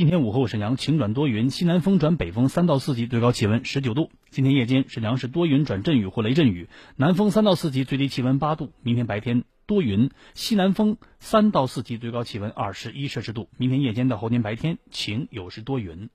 今天午后沈阳晴转多云，西南风转北风3到4级，最高气温19度。今天夜间沈阳是多云转阵雨或雷阵雨，南风3到4级，最低气温8度。明天白天多云，西南风3到4级，最高气温21摄氏度。明天夜间到后天白天晴有时多云。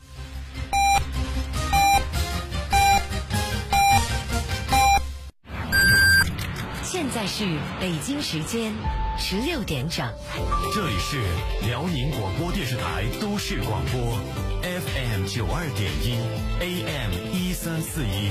现在是北京时间16点整， 这里是辽宁广播电视台都市广播 FM 92.1 AM 1341。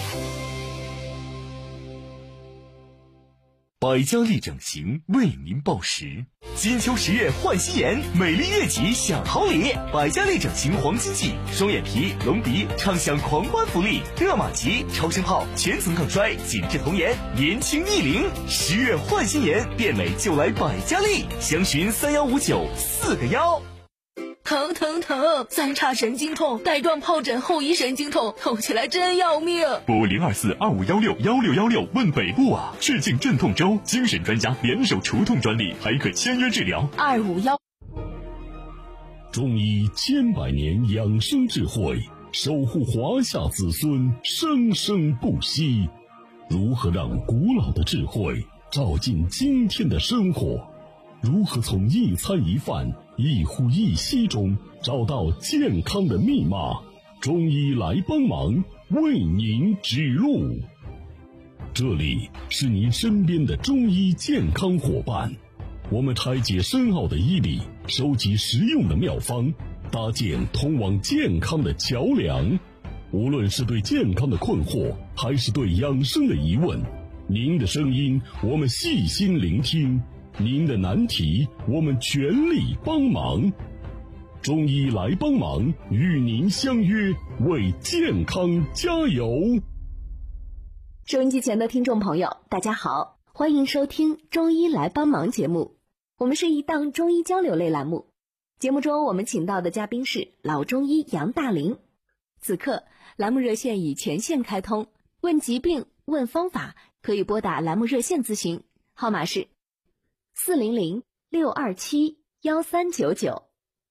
百家丽整形为您报时，金秋10月换新颜，美丽悦己享好礼。百家丽整形黄金季，双眼皮、隆鼻畅享狂欢福利，热玛吉、超声炮、全层抗衰、紧致童颜，年轻逆龄。10月换新颜，变美就来百家丽，详询3159 4个1。 疼疼疼！三叉神经痛，带状疱疹后遗神经痛，痛起来真要命。 拨02425161616问北部啊！致敬镇痛周，精神专家联手除痛专利，还可签约治疗。 251。 中医千百年养生智慧，守护华夏子孙生生不息。如何让古老的智慧照进今天的生活？如何从一餐一饭一呼一吸中找到健康的密码？中医来帮忙，为您指路。这里是您身边的中医健康伙伴，我们拆解深奥的医理，收集实用的妙方，搭建通往健康的桥梁。无论是对健康的困惑，还是对养生的疑问，您的声音我们细心聆听，您的难题我们全力帮忙。中医来帮忙，与您相约，为健康加油。 收音机前的听众朋友，大家好，欢迎收听中医来帮忙节目。我们是一档中医交流类栏目，节目中我们请到的嘉宾是老中医杨大林。此刻栏目热线已全线开通，问疾病问方法可以拨打栏目热线咨询，号码是400-627-1399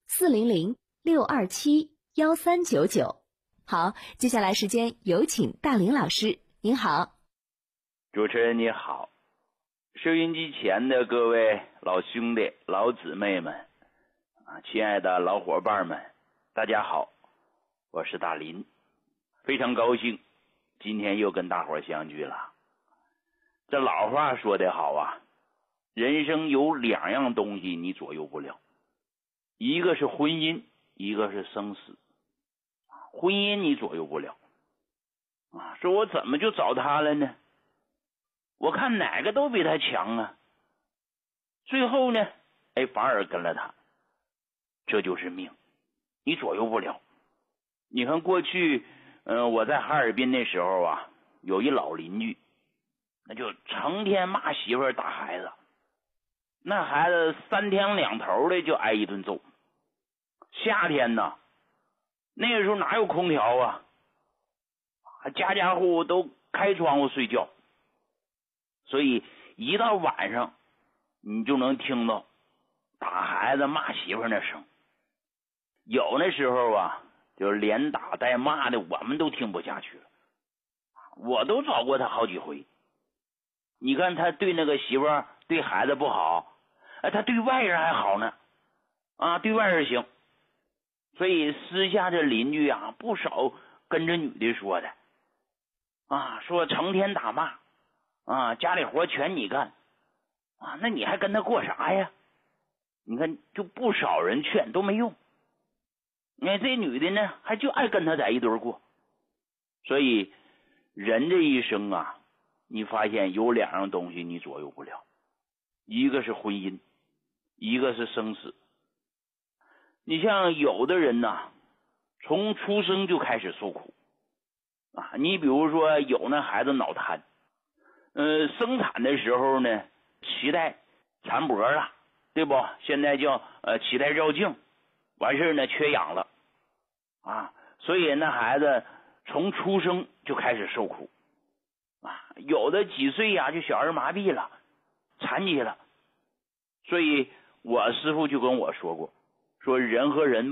400-627-1399。好，接下来时间有请大林老师。您好。 主持人你好，收音机前的各位老兄弟老姊妹们亲爱的老伙伴们，大家好，我是大林，非常高兴今天又跟大伙相聚了。这老话说得好啊，人生有2样东西你左右不了，一个是婚姻，一个是生死。婚姻你左右不了说我怎么就找他了呢？我看哪个都比他强啊，最后呢反而跟了他，这就是命，你左右不了。你看过去我在哈尔滨那时候有一老邻居，那就成天骂媳妇儿打孩子，那孩子3天2头的就挨一顿揍。夏天呢，那个时候哪有空调啊，家家户户都开窗户睡觉，所以一到晚上你就能听到打孩子骂媳妇那声。有那时候就连打带骂的我们都听不下去了，我都找过他好几回。你看他对那个媳妇对孩子不好，他对外人还好呢对外人行。所以私下这邻居不少跟着女的说的说成天打骂家里活全你干那你还跟他过啥呀？你看就不少人劝都没用，这女的呢还就爱跟他在一堆过。所以人这一生你发现有2样东西你左右不了，一个是婚姻，一个是生死。你像有的人从出生就开始受苦你比如说有那孩子脑瘫，生产的时候呢脐带残薄了，对不？现在叫脐带绕颈，完事呢缺氧了所以那孩子从出生就开始受苦有的几岁就小儿麻痹了，残疾了。所以我师父就跟我说过，说人和人